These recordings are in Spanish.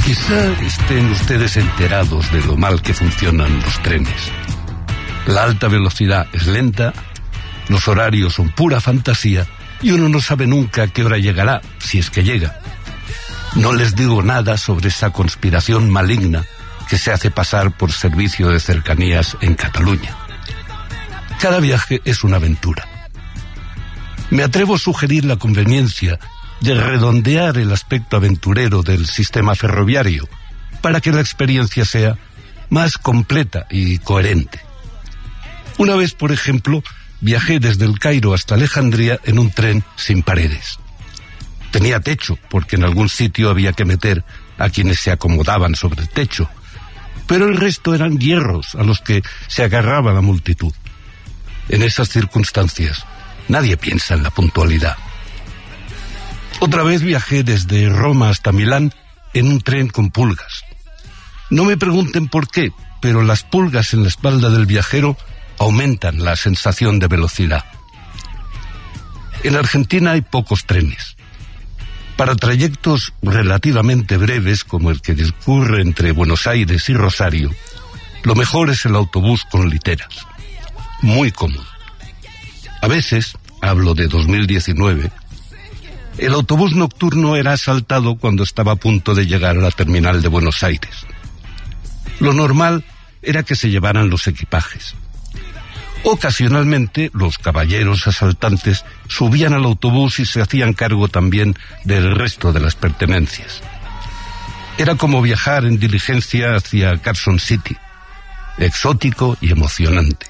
Quizá estén ustedes enterados de lo mal que funcionan los trenes. La alta velocidad es lenta, los horarios son pura fantasía y uno no sabe nunca a qué hora llegará, si es que llega. No les digo nada sobre esa conspiración maligna que se hace pasar por servicio de cercanías en Cataluña. Cada viaje es una aventura. Me atrevo a sugerir la conveniencia de redondear el aspecto aventurero del sistema ferroviario para que la experiencia sea más completa y coherente. Una vez, por ejemplo, viajé desde El Cairo hasta Alejandría en un tren sin paredes. Tenía techo, porque en algún sitio había que meter a quienes se acomodaban sobre el techo, pero el resto eran hierros a los que se agarraba la multitud. En esas circunstancias, nadie piensa en la puntualidad. Otra vez viajé desde Roma hasta Milán en un tren con pulgas. No me pregunten por qué, pero las pulgas en la espalda del viajero aumentan la sensación de velocidad. En Argentina hay pocos trenes. Para trayectos relativamente breves, como el que discurre entre Buenos Aires y Rosario, lo mejor es el autobús con literas. Muy cómodo. A veces, hablo de 2019, el autobús nocturno era asaltado cuando estaba a punto de llegar a la terminal de Buenos Aires. Lo normal era que se llevaran los equipajes. Ocasionalmente, los caballeros asaltantes subían al autobús y se hacían cargo también del resto de las pertenencias. Era como viajar en diligencia hacia Carson City, exótico y emocionante.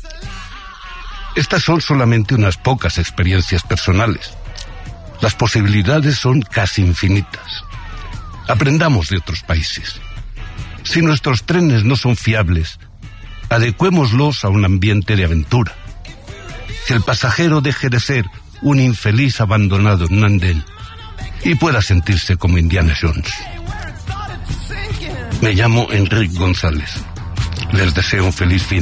Estas son solamente unas pocas experiencias personales. Las posibilidades son casi infinitas. Aprendamos de otros países. Si nuestros trenes no son fiables, adecuémoslos a un ambiente de aventura. Que el pasajero deje de ser un infeliz abandonado en un andén y pueda sentirse como Indiana Jones. Me llamo Enrique González. Les deseo un feliz fin